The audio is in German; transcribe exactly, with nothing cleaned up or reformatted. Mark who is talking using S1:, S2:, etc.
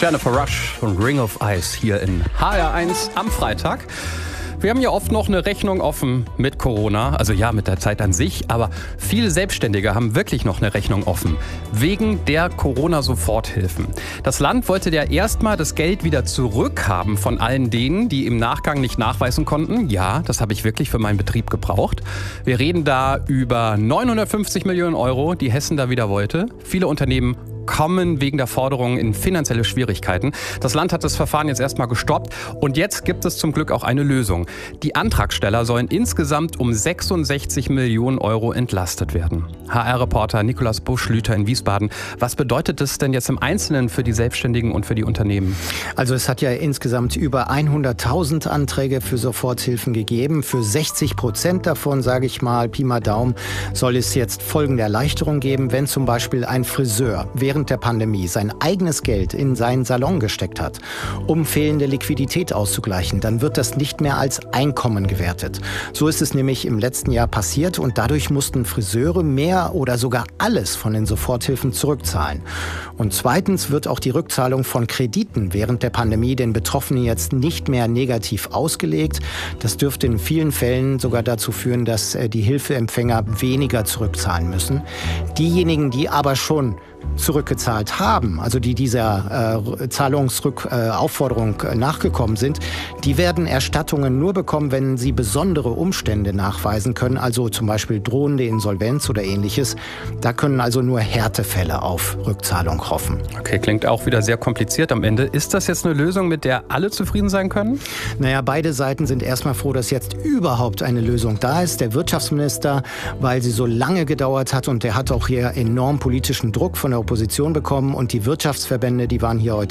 S1: Jennifer Rush von Ring of Ice hier in H R eins am Freitag. Wir haben ja oft noch eine Rechnung offen mit Corona, also ja, mit der Zeit an sich, aber viele Selbstständige haben wirklich noch eine Rechnung offen, wegen der Corona-Soforthilfen. Das Land wollte ja erstmal das Geld wieder zurückhaben von allen denen, die im Nachgang nicht nachweisen konnten. Ja, das habe ich wirklich für meinen Betrieb gebraucht. Wir reden da über neunhundertfünfzig Millionen Euro, die Hessen da wieder wollte. Viele Unternehmen kommen wegen der Forderungen in finanzielle Schwierigkeiten. Das Land hat das Verfahren jetzt erstmal gestoppt und jetzt gibt es zum Glück auch eine Lösung. Die Antragsteller sollen insgesamt um sechsundsechzig Millionen Euro entlastet werden. H R-Reporter Nikolaus Busch-Lüther in Wiesbaden. Was bedeutet das denn jetzt im Einzelnen für die Selbstständigen und für die Unternehmen?
S2: Also es hat ja insgesamt über hunderttausend Anträge für Soforthilfen gegeben. Für sechzig Prozent davon, sage ich mal, Pi mal Daumen, soll es jetzt folgende Erleichterung geben, wenn zum Beispiel ein Friseur während der Pandemie sein eigenes Geld in seinen Salon gesteckt hat, um fehlende Liquidität auszugleichen, dann wird das nicht mehr als Einkommen gewertet. So ist es nämlich im letzten Jahr passiert und dadurch mussten Friseure mehr oder sogar alles von den Soforthilfen zurückzahlen. Und zweitens wird auch die Rückzahlung von Krediten während der Pandemie den Betroffenen jetzt nicht mehr negativ ausgelegt. Das dürfte in vielen Fällen sogar dazu führen, dass die Hilfeempfänger weniger zurückzahlen müssen. Diejenigen, die aber schon zurückgezahlt haben, also die dieser äh, Zahlungsrückaufforderung äh, nachgekommen sind, die werden Erstattungen nur bekommen, wenn sie besondere Umstände nachweisen können, also zum Beispiel drohende Insolvenz oder ähnliches. Da können also nur Härtefälle auf Rückzahlung hoffen.
S1: Okay, klingt auch wieder sehr kompliziert am Ende. Ist das jetzt eine Lösung, mit der alle zufrieden sein können?
S2: Naja, beide Seiten sind erstmal froh, dass jetzt überhaupt eine Lösung da ist. Der Wirtschaftsminister, weil sie so lange gedauert hat und der hat auch hier enorm politischen Druck von der Opposition bekommen und die Wirtschaftsverbände, die waren hier heute